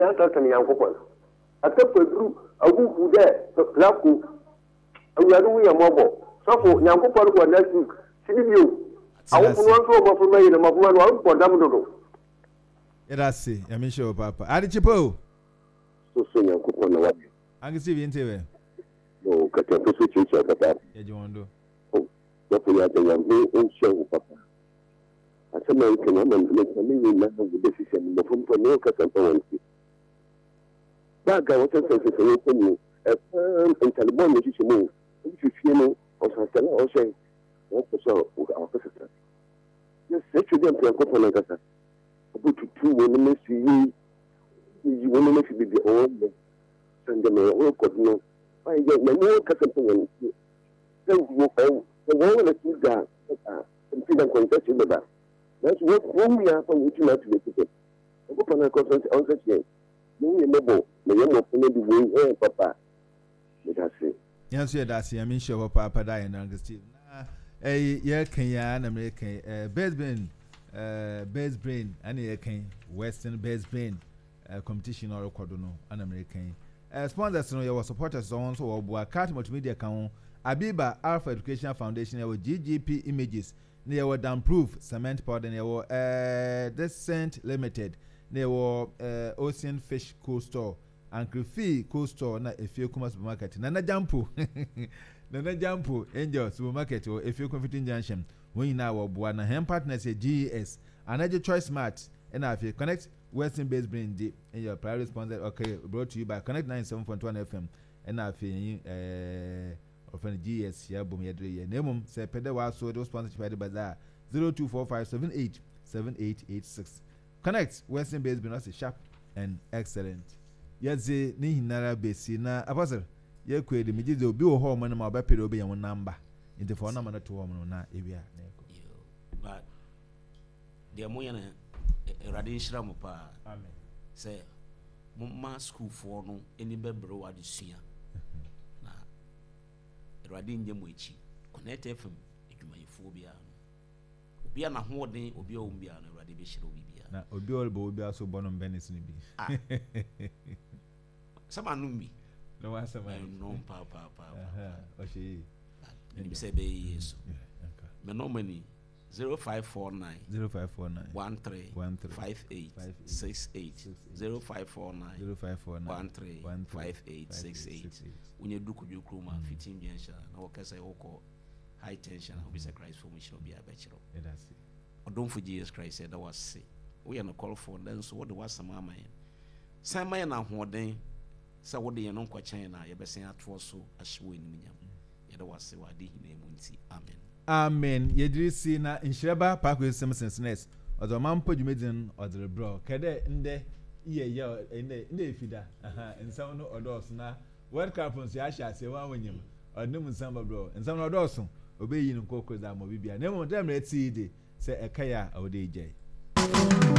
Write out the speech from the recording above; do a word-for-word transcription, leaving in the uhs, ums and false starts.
Santa can Yankopon. I kept a group, a group there, Laku, and we are doing a mobile. So for Yankopon for next week, see you. I want to go for me, the Mafman, for Damdo. It I see, I mean, show Papa. Adichipo. So soon, Yankopon. I can see you in T V. No, Catampo switch each other. Yeah, you want to do? Oh, what we are doing, and show Papa. As a man can make a million with decision, but from no Catampo. That guy was a sense of you, a firm and Taliban, which you move, which you feel, or something, or say, what was our officer. Yes, actually, I'm going to go like that. About two women, you women should be the old, and the old could know. I get my new Catampo. Then the woman that you got, and see them contest with that. That's what we are from which you have to make it. I go on a conference on such things. No, no, no, no, no, no, Papa. That's it. Yes, that's it. I mean, show Papa die and understand. Eh, yeah, Kenya and American, uh, best brain, uh, best brain, and yeah, can Western best brain, uh, competition or Cordono, and American. Uh, sponsors, no, your supporters on so or Boa Cat Multimedia account, Abiba Alpha Education Foundation, or G G P Images, near what Damproof Cement Powder, near uh, Descent Limited. There were uh, Ocean Fish Cold Store and Crefi Cold Store na Efio Kuma Supermarket. Nana Jampo, Nana Jampo, Angel Supermarket or Efio Confitting Junction. When you now are na Hem Partners G E S, Another Choice Smart, and if you connect Western Base Brain D and your priority sponsor, okay, brought to you by Connect ninety-seven point one F M, and if you uh, of G E S, ya boom ya dre, Nemum, say Pedawa, so those sponsored by the bazaar zero two four five seven eight seven eight eight six. Connect Western Base Brain as sharp and excellent. Yaze ni hinara base na apostle ye kwe de meji de obi wo ho mo na ma ba pere obi yan number into for number to wo mo na ewia na eko but de mo yana erade nhira mo pa amen say mo ma school for no eni bebre wa de sua na erade nje mo echi Connect F M edwumayefo bia no obi na ho den obi o bia no erade be hira obi bia na obi ol bo obi aso bono benis ni bi ah sama numbi no wa sama no pa pa pa aha o she ni bi say be yeso me no mani zero five four nine zero five four nine one three five eight six eight zero five four nine one three five eight six eight when you do could you crew man fifteen biensha na okasa yoko high tension obi say Christ formation obi abechiro yeah that's it or don't for Jesus Christ said that was say we are no call for then so what the was some man san man na hoden say what the no kwa chen na ye be sen ato so ahwe ni nyam ye da was say wa de hina mu nti amen amen yedrisi na inshiraba parkway Simpsons nest odo mampo dwumedin odre bro kede nde iye ye nde nde efida aha nsam no odos na world cup nso ya sha se wa wanyem odum nsam bro nsam no odos obeyi nkokro da mo bibia na mo dem reti de se ekaya awde ejai